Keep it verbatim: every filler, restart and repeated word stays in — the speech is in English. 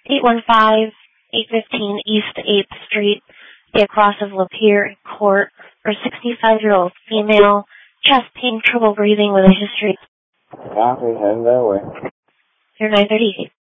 eight one five, eight fifteen East eighth Street, the across of Lapeer Court, for a sixty-five-year-old female, chest pain, trouble breathing with a history. Copy, heading that way. Here, nine thirty.